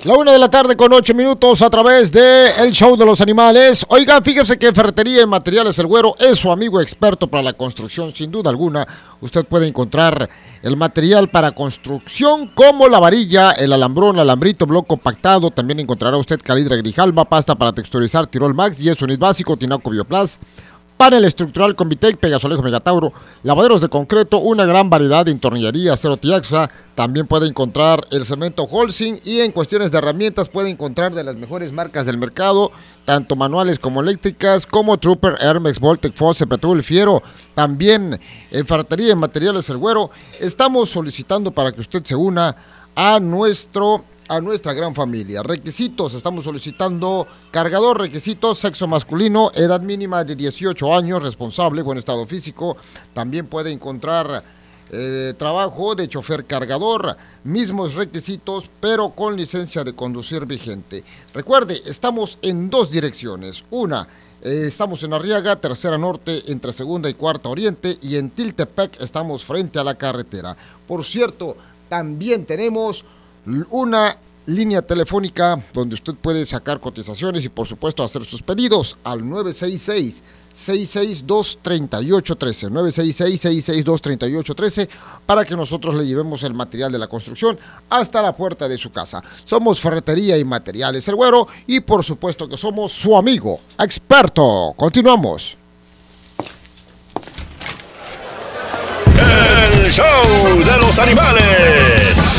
1:08 a través de El Show de los Animales. Oigan, fíjense que Ferretería y Materiales El Güero es su amigo experto para la construcción. Sin duda alguna, usted puede encontrar el material para construcción como la varilla, el alambrón, alambrito, bloque compactado. También encontrará usted calidra Grijalba, pasta para texturizar Tirol Max, yeso unit básico, Tinaco Bioplast, panel estructural Convitec, Pegasolejo Megatauro, lavaderos de concreto, una gran variedad de entornillería, acero Tiaxa. También puede encontrar el cemento Holcim y en cuestiones de herramientas puede encontrar de las mejores marcas del mercado, tanto manuales como eléctricas, como Trooper, Hermex, Voltec, Fosse, Petrol, Fiero. También en Ferretería y Materiales El Güero estamos solicitando para que usted se una a nuestra gran familia. Requisitos, estamos solicitando cargador, requisitos, sexo masculino, edad mínima de 18 años, responsable, buen estado físico. También puede encontrar trabajo de chofer cargador, mismos requisitos, pero con licencia de conducir vigente. Recuerde, estamos en dos direcciones. Una, estamos en Arriaga, Tercera Norte, entre Segunda y Cuarta Oriente, y en Tiltepec estamos frente a la carretera. Por cierto, también tenemos una línea telefónica donde usted puede sacar cotizaciones y por supuesto hacer sus pedidos al 966-662-3813, 966-662-3813, para que nosotros le llevemos el material de la construcción hasta la puerta de su casa. Somos Ferretería y Materiales El Güero y por supuesto que somos su amigo experto. Continuamos. El Show de los Animales.